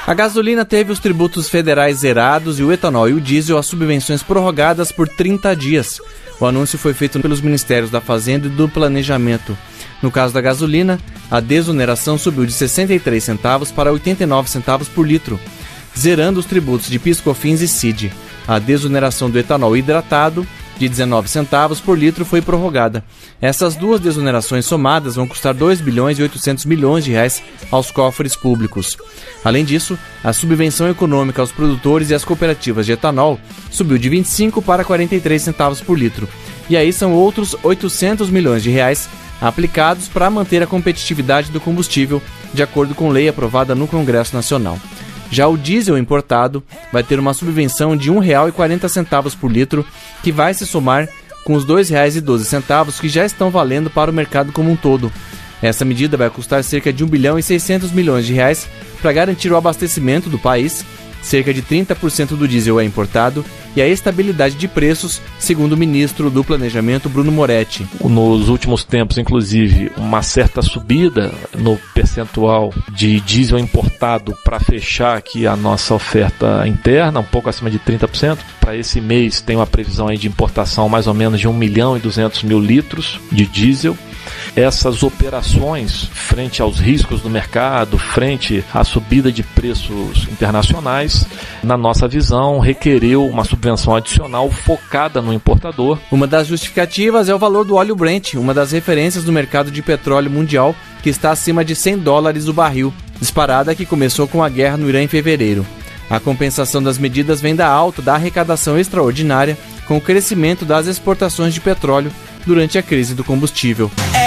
A gasolina teve os tributos federais zerados e o etanol e o diesel as subvenções prorrogadas por 30 dias. O anúncio foi feito pelos Ministérios da Fazenda e do Planejamento. No caso da gasolina, a desoneração subiu de 63 centavos para 89 centavos por litro, zerando os tributos de PIS/COFINS e CID. A desoneração do etanol hidratado, de 19 centavos por litro, foi prorrogada. Essas duas desonerações somadas vão custar 2 bilhões e 800 milhões de reais aos cofres públicos. Além disso, a subvenção econômica aos produtores e às cooperativas de etanol subiu de 25 para 43 centavos por litro. E aí são outros 800 milhões de reais aplicados para manter a competitividade do combustível, de acordo com lei aprovada no Congresso Nacional. Já o diesel importado vai ter uma subvenção de R$ 1,40 por litro, que vai se somar com os R$ 2,12 que já estão valendo para o mercado como um todo. Essa medida vai custar cerca de 1 bilhão e 600 milhões de reais para garantir o abastecimento do país. Cerca de 30% do diesel é importado e a estabilidade de preços, segundo o ministro do Planejamento, Bruno Moretti. Nos últimos tempos, inclusive, uma certa subida no percentual de diesel importado para fechar aqui a nossa oferta interna, um pouco acima de 30%. Para esse mês tem uma previsão aí de importação mais ou menos de 1 milhão e 200 mil litros de diesel. Essas operações, frente aos riscos do mercado, frente à subida de preços internacionais, na nossa visão, requereu uma subvenção adicional focada no importador. Uma das justificativas é o valor do óleo Brent, uma das referências do mercado de petróleo mundial, que está acima de $100 o barril, disparada que começou com a guerra no Irã em fevereiro. A compensação das medidas vem da alta da arrecadação extraordinária com o crescimento das exportações de petróleo durante a crise do combustível.